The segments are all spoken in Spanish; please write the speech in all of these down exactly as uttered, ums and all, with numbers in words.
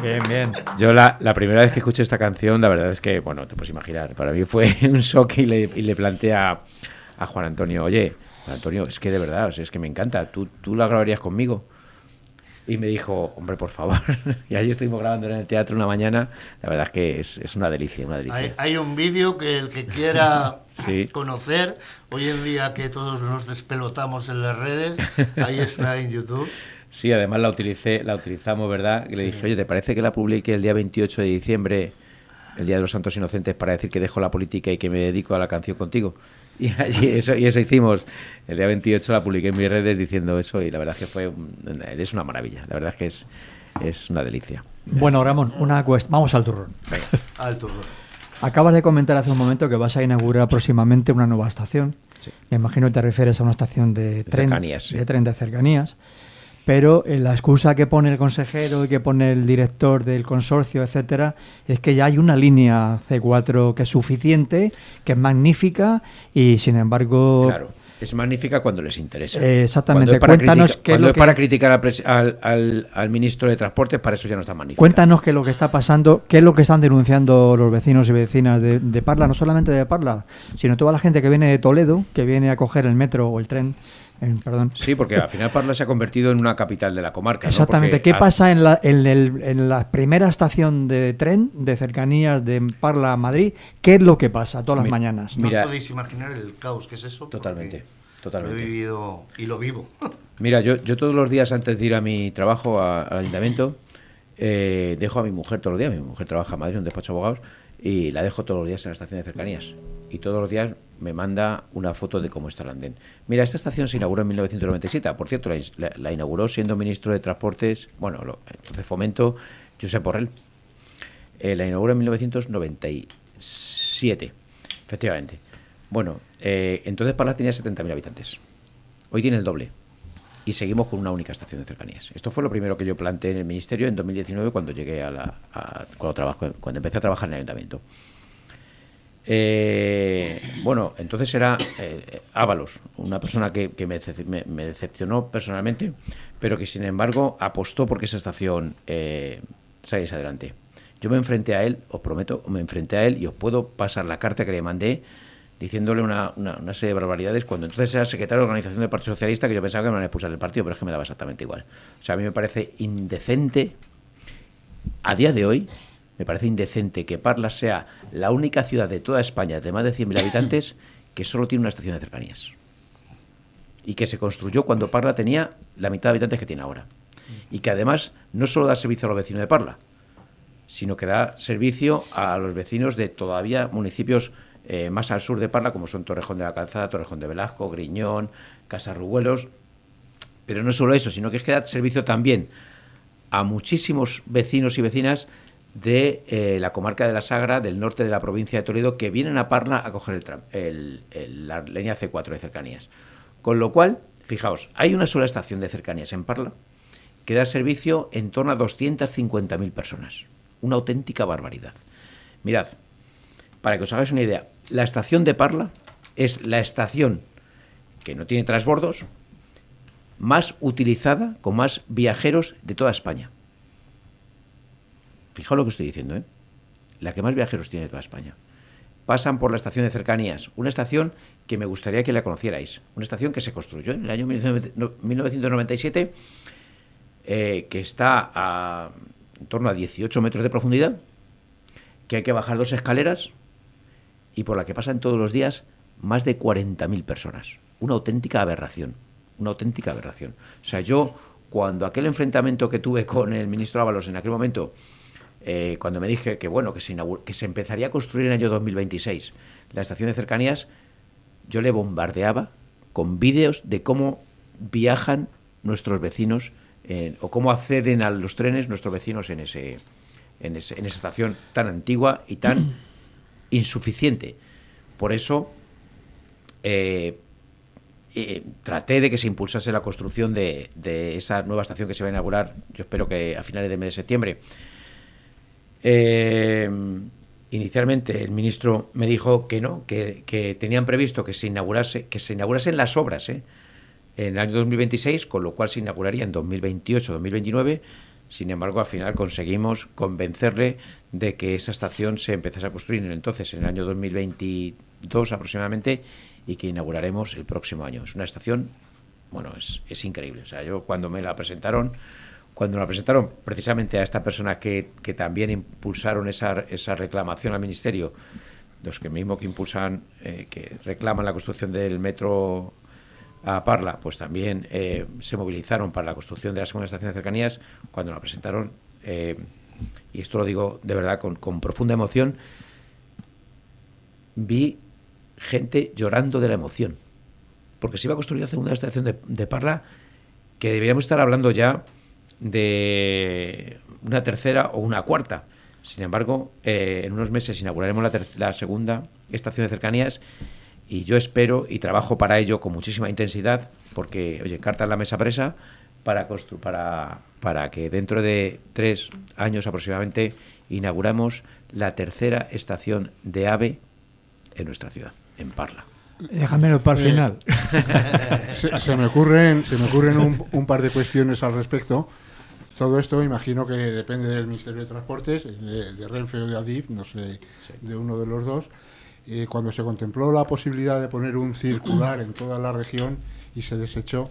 Bien, bien. Yo la, la primera vez que escuché esta canción, la verdad es que, bueno, te puedes imaginar, para mí fue un shock y le, y le planteé a, a Juan Antonio, oye, Juan Antonio, es que de verdad, o sea, es que me encanta, ¿tú, tú la grabarías conmigo? Y me dijo, hombre, por favor. Y allí estuvimos grabando en el teatro una mañana. La verdad es que es, es una delicia, una delicia. Hay, hay un vídeo que el que quiera sí. conocer, hoy en día que todos nos despelotamos en las redes, ahí está en YouTube. Sí, además la utilicé, la utilizamos, ¿verdad? Y le dije, oye, ¿te parece que la publique el día veintiocho de diciembre, el Día de los Santos Inocentes, para decir que dejo la política y que me dedico a la canción contigo? Y, y, eso, y eso hicimos. El día veintiocho la publiqué en mis redes diciendo eso y la verdad es que fue es una maravilla. La verdad es que es, es una delicia. Bueno, Ramón, una cuestión. Vamos al turrón. Venga, al turrón. Acabas de comentar hace un momento que vas a inaugurar próximamente una nueva estación. Sí. Me imagino que te refieres a una estación de, de tren, cercanías, sí. de tren de cercanías. Pero eh, la excusa que pone el consejero y que pone el director del consorcio, etcétera, es que ya hay una línea C cuatro que es suficiente, que es magnífica y, sin embargo... Claro, es magnífica cuando les interesa. Eh, exactamente. Cuando es para, Cuéntanos critica, qué cuando es lo es que... para criticar al, pres, al, al, al ministro de Transportes, para eso ya no está magnífica. Cuéntanos qué es lo que está pasando, qué es lo que están denunciando los vecinos y vecinas de, de Parla, no solamente de Parla, sino toda la gente que viene de Toledo, que viene a coger el metro o el tren. En, perdón. Sí, porque al final Parla se ha convertido en una capital de la comarca. Exactamente. ¿No? ¿Qué ha... pasa en la, en, el, en la primera estación de tren de cercanías de Parla a Madrid? ¿Qué es lo que pasa todas las mira, mañanas? No mira, os podéis imaginar el caos que es eso. Totalmente, totalmente. Lo he vivido y lo vivo. Mira, yo, yo todos los días antes de ir a mi trabajo a, al ayuntamiento, eh, dejo a mi mujer todos los días. Mi mujer trabaja en Madrid, en un despacho de abogados, y la dejo todos los días en la estación de cercanías. Y todos los días me manda una foto de cómo está el andén. Mira, esta estación se inauguró en mil novecientos noventa y siete. Por cierto, la, la, la inauguró siendo ministro de Transportes, bueno, lo, entonces Fomento, Josep Borrell. Eh, la inauguró en mil novecientos noventa y siete, efectivamente. Bueno, eh, entonces Parla tenía setenta mil habitantes. Hoy tiene el doble. Y seguimos con una única estación de cercanías. Esto fue lo primero que yo planteé en el ministerio en dos mil diecinueve cuando llegué a la a, cuando trabajo, cuando empecé a trabajar en el ayuntamiento. Eh, bueno, entonces era eh, Ábalos, una persona que, que me, me, me decepcionó personalmente, pero que sin embargo apostó porque esa estación eh, saliese adelante. Yo me enfrenté a él, os prometo, me enfrenté a él y os puedo pasar la carta que le mandé diciéndole una, una, una serie de barbaridades cuando entonces era secretario de organización del Partido Socialista, que yo pensaba que me iban a expulsar del partido, pero es que me daba exactamente igual. O sea, a mí me parece indecente, a día de hoy, me parece indecente que Parla sea la única ciudad de toda España de más de cien mil habitantes que solo tiene una estación de cercanías. Y que se construyó cuando Parla tenía la mitad de habitantes que tiene ahora. Y que además no solo da servicio a los vecinos de Parla, sino que da servicio a los vecinos de todavía municipios eh, más al sur de Parla, como son Torrejón de la Calzada, Torrejón de Velasco, Griñón, Casarrubuelos. Pero no solo eso, sino que es que da servicio también a muchísimos vecinos y vecinas de eh, la comarca de la Sagra, del norte de la provincia de Toledo, que vienen a Parla a coger el, el, el, la línea C cuatro de cercanías. Con lo cual, fijaos, hay una sola estación de cercanías en Parla que da servicio en torno a doscientas cincuenta mil personas. Una auténtica barbaridad. Mirad, para que os hagáis una idea, la estación de Parla es la estación que no tiene transbordos más utilizada, con más viajeros de toda España. Fijaos lo que estoy diciendo, ¿eh? La que más viajeros tiene de toda España. Pasan por la estación de cercanías, una estación que me gustaría que la conocierais. Una estación que se construyó en el año mil novecientos noventa y siete, eh, que está a en torno a dieciocho metros de profundidad, que hay que bajar dos escaleras y por la que pasan todos los días más de cuarenta mil personas. Una auténtica aberración. Una auténtica aberración. O sea, yo, cuando aquel enfrentamiento que tuve con el ministro Ábalos en aquel momento, eh, cuando me dije que bueno que se, inaugura, que se empezaría a construir en el año dos mil veintiséis la estación de cercanías, yo le bombardeaba con vídeos de cómo viajan nuestros vecinos eh, o cómo acceden a los trenes nuestros vecinos en ese, en ese en esa estación tan antigua y tan insuficiente. Por eso eh, eh, traté de que se impulsase la construcción de, de esa nueva estación que se va a inaugurar, yo espero que a finales del mes de septiembre. Eh, inicialmente el ministro me dijo que no, que, que tenían previsto que se inaugurase, que se inaugurasen las obras ¿eh? en el año dos mil veintiséis, con lo cual se inauguraría en dos mil veintiocho dos mil veintinueve, Sin embargo, al final conseguimos convencerle de que esa estación se empezase a construir entonces, en el año dos mil veintidós aproximadamente, y que inauguraremos el próximo año. Es una estación, bueno, es, es increíble. O sea, yo cuando me la presentaron, cuando me la presentaron precisamente a esta persona que, que también impulsaron esa, esa reclamación al Ministerio, los que mismo que impulsan, eh, que reclaman la construcción del metro a Parla, pues también eh, se movilizaron para la construcción de la segunda estación de cercanías. Cuando la presentaron, eh, y esto lo digo de verdad con, con profunda emoción, vi gente llorando de la emoción, porque se iba a construir la segunda estación de, de Parla, que deberíamos estar hablando ya de una tercera o una cuarta. Sin embargo, eh, en unos meses inauguraremos la, ter- la segunda estación de cercanías, y yo espero y trabajo para ello con muchísima intensidad, porque, oye, carta en la mesa presa para, constru- para, para que dentro de tres años aproximadamente inauguramos la tercera estación de AVE en nuestra ciudad, en Parla. Déjamelo para el Eh, final. Se, se me ocurren, se me ocurren un, un par de cuestiones al respecto. Todo esto imagino que depende del Ministerio de Transportes, de, de Renfe o de Adif, no sé, Sí. de uno de los dos. Eh, cuando se contempló la posibilidad de poner un circular en toda la región y se desechó,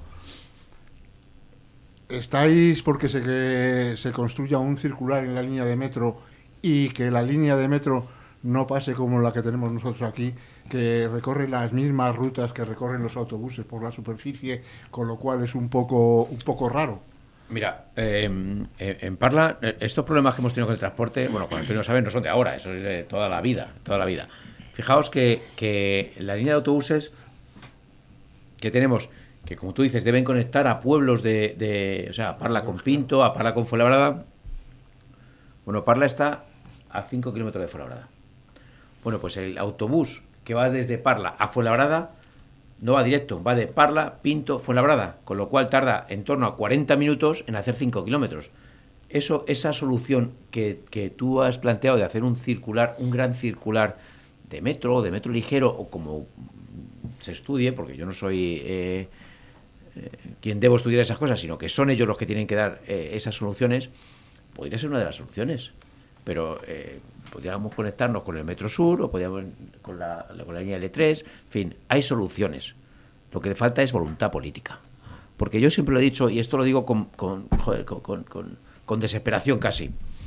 ¿estáis porque se, que se construya un circular en la línea de metro y que la línea de metro no pase como la que tenemos nosotros aquí, que recorre las mismas rutas que recorren los autobuses por la superficie, con lo cual es un poco, un poco raro? Mira, eh, en Parla, estos problemas que hemos tenido con el transporte, bueno, como Antonio sabe, no son de ahora, eso es de toda la vida, toda la vida. Fijaos que, que la línea de autobuses que tenemos, que como tú dices, deben conectar a pueblos de, de o sea, a Parla con Pinto, a Parla con Fuenlabrada. Bueno, Parla está a cinco kilómetros de Fuenlabrada. Bueno, pues el autobús que va desde Parla a Fuenlabrada no va directo, va de Parla, Pinto, Fuenlabrada, con lo cual tarda en torno a cuarenta minutos en hacer cinco kilómetros. Eso, esa solución que, que tú has planteado de hacer un circular, un gran circular de metro, de metro ligero, o como se estudie, porque yo no soy eh, eh, quien debo estudiar esas cosas, sino que son ellos los que tienen que dar eh, esas soluciones, podría ser una de las soluciones. Pero eh, podríamos conectarnos con el Metro Sur o podríamos con la, con la línea L tres, en fin, hay soluciones. Lo que le falta es voluntad política. Porque yo siempre lo he dicho, y esto lo digo con, con, joder, con, con, con, con desesperación casi.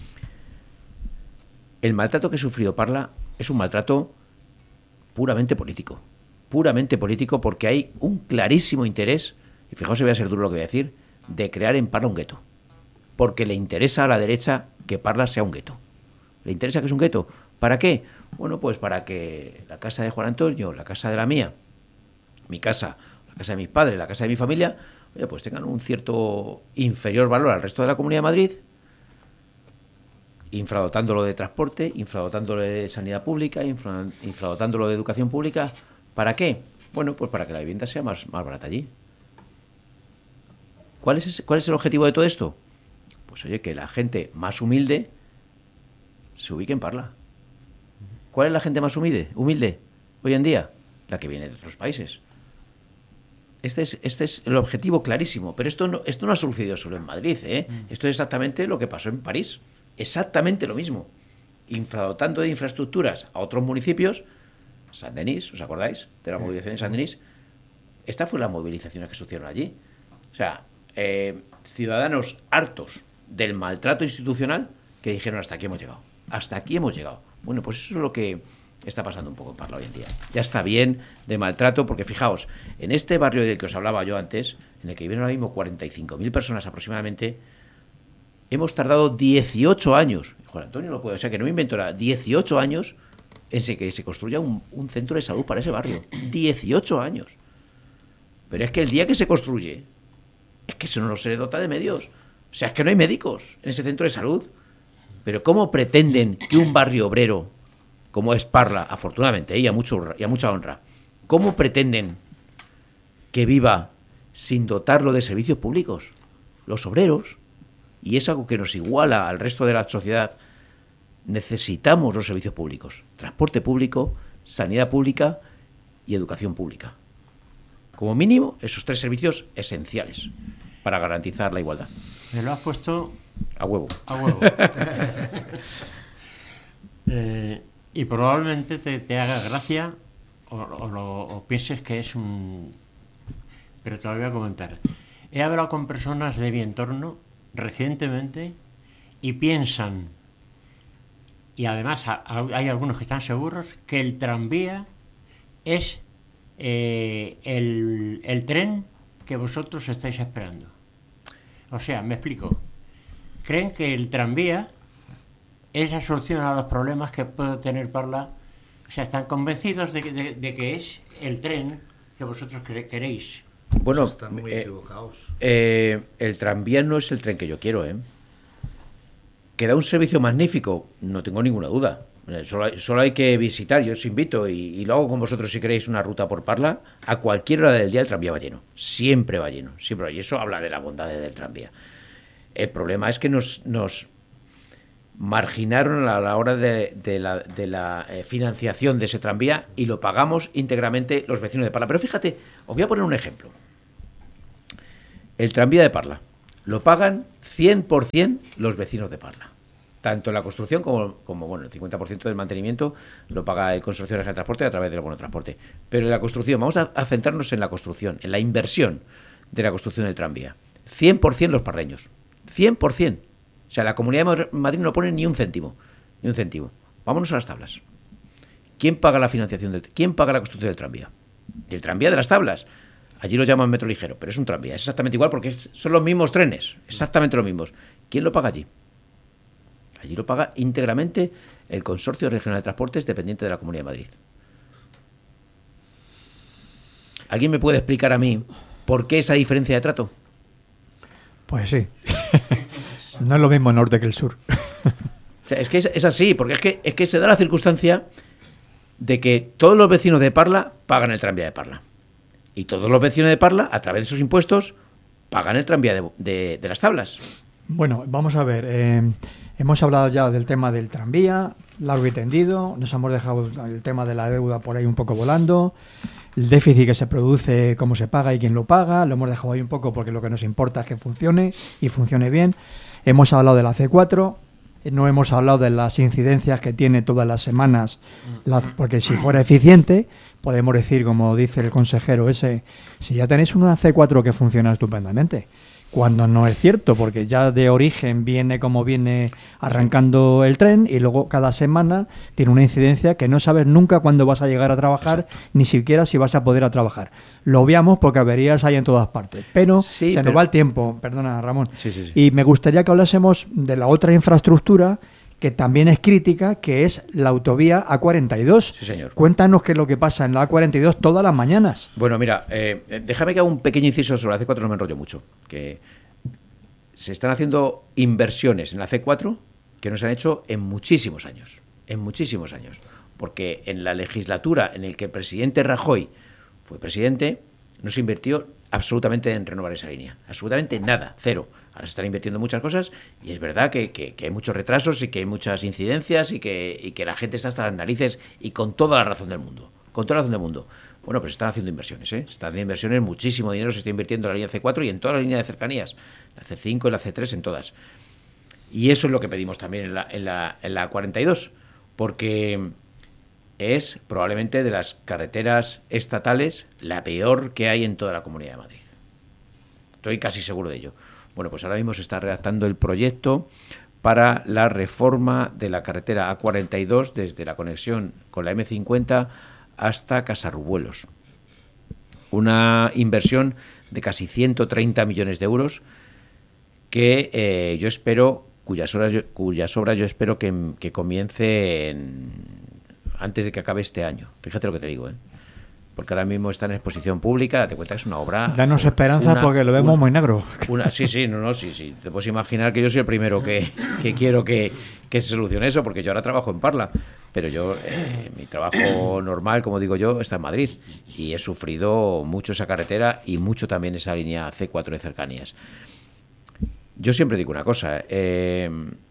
El maltrato que ha sufrido Parla es un maltrato puramente político. Puramente político, porque hay un clarísimo interés, y fijaos si voy a ser duro lo que voy a decir, de crear en Parla un gueto. Porque le interesa a la derecha que Parla sea un gueto. ¿Le interesa que es un gueto? ¿Para qué? Bueno, pues para que la casa de Juan Antonio, la casa de la mía, mi casa, la casa de mis padres, la casa de mi familia, oye, pues tengan un cierto inferior valor al resto de la Comunidad de Madrid, infradotándolo de transporte, infradotándolo de sanidad pública, infra, infradotándolo de educación pública. ¿Para qué? Bueno, pues para que la vivienda sea más, más barata allí. ¿Cuál es, ese, ¿Cuál es el objetivo de todo esto? Pues oye, que la gente más humilde se ubique en Parla. ¿Cuál es la gente más humilde, humilde hoy en día? La que viene de otros países. Este es, este es el objetivo clarísimo. Pero esto no, esto no ha sucedido solo en Madrid, ¿eh? Mm. Esto es exactamente lo que pasó en París. Exactamente lo mismo. Infradotando de infraestructuras a otros municipios. Saint-Denis, ¿os acordáis de la movilización en Saint-Denis? Esta fue la movilización que sucedieron allí. O sea, eh, ciudadanos hartos del maltrato institucional que dijeron hasta aquí hemos llegado. Hasta aquí hemos llegado. Bueno, pues eso es lo que está pasando un poco en Parla hoy en día. Ya está bien de maltrato, porque fijaos, en este barrio del que os hablaba yo antes, en el que viven ahora mismo cuarenta y cinco mil personas aproximadamente, hemos tardado dieciocho años, Juan Antonio lo puede, o sea que no me invento nada, dieciocho años en que se construya un, un centro de salud para ese barrio. dieciocho años. Pero es que el día que se construye, es que eso no se le dota de medios. O sea, es que no hay médicos en ese centro de salud. Pero ¿cómo pretenden que un barrio obrero, como es Parla, afortunadamente, ¿eh? y, a mucho, y a mucha honra, cómo pretenden que viva sin dotarlo de servicios públicos? Los obreros, y es algo que nos iguala al resto de la sociedad, necesitamos los servicios públicos. Transporte público, sanidad pública y educación pública. Como mínimo, esos tres servicios esenciales para garantizar la igualdad. Me lo has puesto A huevo. A huevo. eh, y probablemente te, te haga gracia o, o, lo, o pienses que es un... Pero te lo voy a comentar. He hablado con personas de mi entorno recientemente y piensan, y además a, a, hay algunos que están seguros, que el tranvía es eh, el, el tren que vosotros estáis esperando. O sea, me explico. Creen que el tranvía es la solución a los problemas que puede tener Parla. O sea, están convencidos de, de, de que es el tren que vosotros queréis. Bueno, pues están muy eh, equivocados. Eh, el tranvía no es el tren que yo quiero, ¿eh? ¿Que da un servicio magnífico? No tengo ninguna duda. Solo hay, solo hay que visitar, yo os invito, y, y lo hago con vosotros si queréis una ruta por Parla. A cualquier hora del día el tranvía va lleno. Siempre va lleno. Siempre va. Y eso habla de la bondad del tranvía. El problema es que nos, nos marginaron a la hora de, de la, de la eh, financiación de ese tranvía y lo pagamos íntegramente los vecinos de Parla. Pero fíjate, os voy a poner un ejemplo. El tranvía de Parla lo pagan cien por ciento los vecinos de Parla. Tanto la construcción como, como bueno, el cincuenta por ciento del mantenimiento lo paga el Consorcio de Transporte a través del Bono Transporte. Pero en la construcción, vamos a, a centrarnos en la construcción, en la inversión de la construcción del tranvía. cien por ciento los parreños. cien por ciento. O sea, la Comunidad de Madrid no pone ni un céntimo. Ni un céntimo. Vámonos a las tablas. ¿Quién paga la financiación del ¿Quién paga la construcción del tranvía? El tranvía de las tablas. Allí lo llaman metro ligero, pero es un tranvía. Es exactamente igual porque es, son los mismos trenes. Exactamente los mismos. ¿Quién lo paga allí? Allí lo paga íntegramente el Consorcio Regional de Transportes dependiente de la Comunidad de Madrid. ¿Alguien me puede explicar a mí por qué esa diferencia de trato? Pues sí. No es lo mismo el norte que el sur. O sea, es que es, es así, porque es que, es que se da la circunstancia de que todos los vecinos de Parla pagan el tranvía de Parla. Y todos los vecinos de Parla, a través de sus impuestos, pagan el tranvía de, de, de las tablas. Bueno, vamos a ver. Eh, hemos hablado ya del tema del tranvía, largo y tendido. Nos hemos dejado el tema de la deuda por ahí un poco volando. El déficit que se produce, cómo se paga y quién lo paga. Lo hemos dejado ahí un poco porque lo que nos importa es que funcione y funcione bien. Hemos hablado de la C cuatro. No hemos hablado de las incidencias que tiene todas las semanas, la, porque si fuera eficiente, podemos decir, como dice el consejero ese, si ya tenéis una C cuatro que funciona estupendamente, cuando no es cierto, porque ya de origen viene como viene arrancando el tren y luego cada semana tiene una incidencia que no sabes nunca cuándo vas a llegar a trabajar, exacto, ni siquiera si vas a poder a trabajar. Lo obviamos porque averías hay en todas partes, pero sí, se pero... nos va el tiempo, perdona Ramón, sí, sí, sí. Y me gustaría que hablásemos de la otra infraestructura que también es crítica, que es la autovía A cuarenta y dos. Sí, señor. Cuéntanos qué es lo que pasa en la A cuarenta y dos todas las mañanas. Bueno, mira, eh, déjame que haga un pequeño inciso sobre la C cuatro, no me enrollo mucho. Que se están haciendo inversiones en la C cuatro que no se han hecho en muchísimos años. En muchísimos años. Porque en la legislatura en la que el presidente Rajoy fue presidente, no se invirtió absolutamente en renovar esa línea. Absolutamente nada, cero. Ahora se están invirtiendo muchas cosas y es verdad que, que, que hay muchos retrasos y que hay muchas incidencias y que, y que la gente está hasta las narices y con toda la razón del mundo. Con toda la razón del mundo. Bueno, pues se están haciendo inversiones, ¿eh? Se están haciendo inversiones, muchísimo dinero se está invirtiendo en la línea C cuatro y en toda la línea de cercanías. La C cinco y la C tres, en todas. Y eso es lo que pedimos también en la, en la, en la cuarenta y dos, porque es probablemente de las carreteras estatales la peor que hay en toda la Comunidad de Madrid. Estoy casi seguro de ello. Bueno, pues ahora mismo se está redactando el proyecto para la reforma de la carretera A cuarenta y dos desde la conexión con la eme cincuenta hasta Casarrubuelos. Una inversión de casi ciento treinta millones de euros que eh, yo espero, cuyas obras, yo, cuyas obras yo espero que, que comience en, antes de que acabe este año. Fíjate lo que te digo, ¿eh? Porque ahora mismo está en exposición pública, date cuenta que es una obra... Danos esperanza una, porque lo vemos una, muy negro. Una, sí, sí, no, no, sí, sí. Te puedes imaginar que yo soy el primero que, que quiero que, que se solucione eso, porque yo ahora trabajo en Parla, pero yo, eh, mi trabajo normal, como digo yo, está en Madrid y he sufrido mucho esa carretera y mucho también esa línea C cuatro de cercanías. Yo siempre digo una cosa, eh,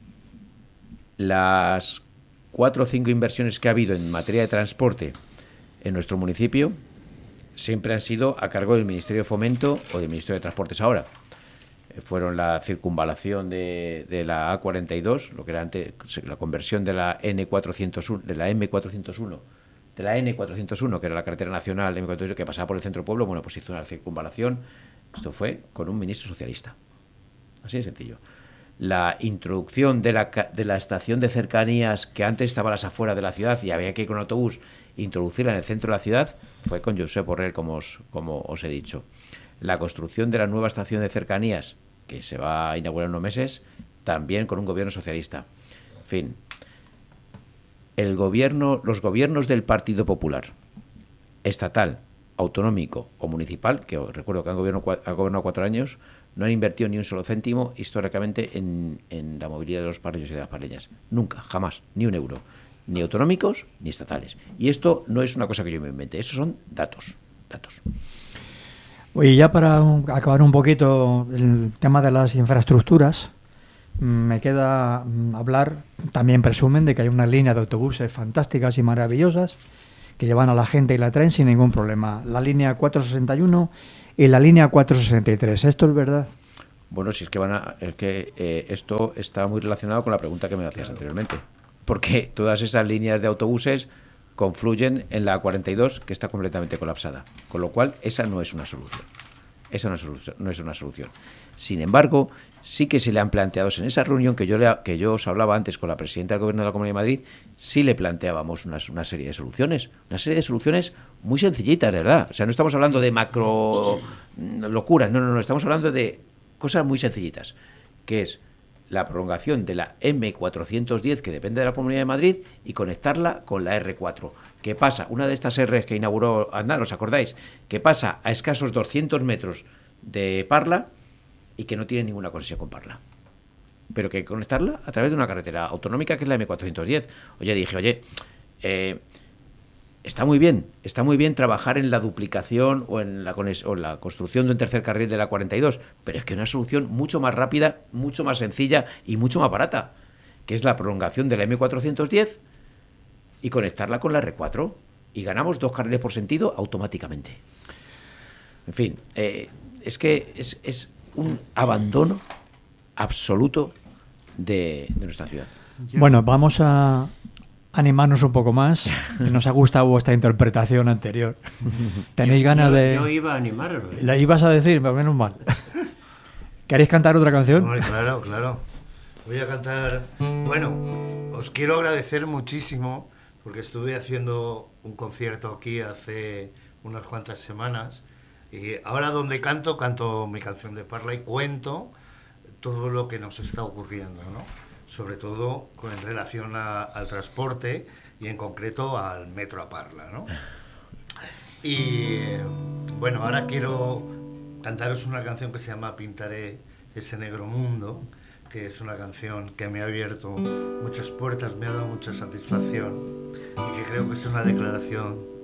las cuatro o cinco inversiones que ha habido en materia de transporte en nuestro municipio siempre han sido a cargo del Ministerio de Fomento o del Ministerio de Transportes ahora. fueron la circunvalación de, de la A cuarenta y dos, lo que era antes la conversión de la N cuatrocientos uno, de la M cuatrocientos uno, de la N cuatrocientos uno, que era la carretera nacional M cuatrocientos uno, que pasaba por el centro pueblo. Bueno, pues hizo una circunvalación. Esto fue con un ministro socialista. Así de sencillo. La introducción de la, de la estación de cercanías, que antes estaba a las afueras de la ciudad y había que ir con autobús, introducirla en el centro de la ciudad, fue con Josep Borrell, como os, como os he dicho. La construcción de la nueva estación de cercanías, que se va a inaugurar en unos meses, también con un gobierno socialista. En fin, el gobierno, los gobiernos del Partido Popular, estatal, autonómico o municipal, que recuerdo que han gobernado, han gobernado cuatro años, no han invertido ni un solo céntimo históricamente en, en la movilidad de los parreños y de las parreñas. Nunca, jamás, ni un euro. Ni autonómicos ni estatales. Y esto no es una cosa que yo me invente, estos son datos. datos. Y ya para un, acabar un poquito el tema de las infraestructuras, me queda hablar, también presumen de que hay unas líneas de autobuses fantásticas y maravillosas que llevan a la gente y la traen sin ningún problema. La línea cuatrocientos sesenta y uno y la línea cuatrocientos sesenta y tres. ¿Esto es verdad? Bueno, si es que van a, es que eh, esto está muy relacionado con la pregunta que me hacías anteriormente, porque todas esas líneas de autobuses confluyen en la cuarenta y dos, que está completamente colapsada, con lo cual esa no es una solución. Esa no es, no es una solución. Sin embargo, sí que se le han planteado en esa reunión que yo le, que yo os hablaba antes con la presidenta del Gobierno de la Comunidad de Madrid, sí le planteábamos una, una serie de soluciones, una serie de soluciones muy sencillitas, de verdad. O sea, no estamos hablando de macro locuras, no, no, no, estamos hablando de cosas muy sencillitas, que es la prolongación de la M cuatrocientos diez, que depende de la Comunidad de Madrid, y conectarla con la erre cuatro. ¿Qué pasa? Una de estas R's que inauguró Aznar, ¿os acordáis? Que pasa a escasos doscientos metros de Parla y que no tiene ninguna conexión con Parla. Pero que hay que conectarla a través de una carretera autonómica que es la M cuatrocientos diez. Oye, dije, oye, eh, está muy bien, está muy bien trabajar en la duplicación o en la, o en la construcción de un tercer carril de la cuarenta y dos, pero es que una solución mucho más rápida, mucho más sencilla y mucho más barata, que es la prolongación de la M cuatrocientos diez y conectarla con la erre cuatro, y ganamos dos carriles por sentido automáticamente. En fin, eh, es que es, es un abandono absoluto de, de nuestra ciudad. Bueno, vamos a animarnos un poco más. Nos ha gustado vuestra interpretación anterior. ¿Tenéis yo, ganas yo, de...? Yo iba a animaros. ¿La ibas a decir? Menos mal. ¿Queréis cantar otra canción? Hombre, claro, claro. Voy a cantar... Bueno, os quiero agradecer muchísimo porque estuve haciendo un concierto aquí hace unas cuantas semanas y ahora donde canto, canto mi canción de Parla y cuento todo lo que nos está ocurriendo, ¿no? Sobre todo con en relación a, al transporte y en concreto al metro a Parla, ¿no? Y bueno, ahora quiero cantaros una canción que se llama Pintaré ese negro mundo, que es una canción que me ha abierto muchas puertas, me ha dado mucha satisfacción y que creo que es una declaración